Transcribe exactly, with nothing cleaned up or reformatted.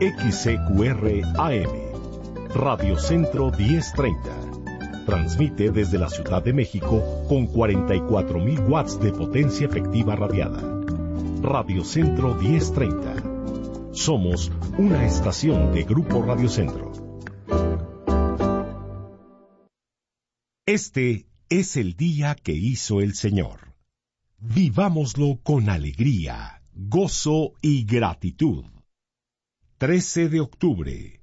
X C Q R A M, Radio Centro diez treinta. Transmite desde la Ciudad de México con cuarenta y cuatro mil watts de potencia efectiva radiada. Radio Centro diez treinta. Somos una estación de Grupo Radio Centro. Este es el día que hizo el Señor. Vivámoslo con alegría, gozo y gratitud. trece de octubre.